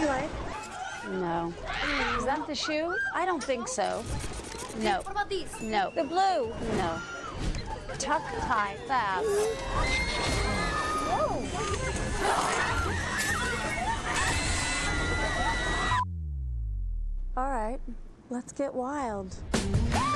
you like? No. Is that the shoe? I don't think so. No. What about these? No. The blue. No. Tuck tie. Fab. Whoa. All right, let's get wild.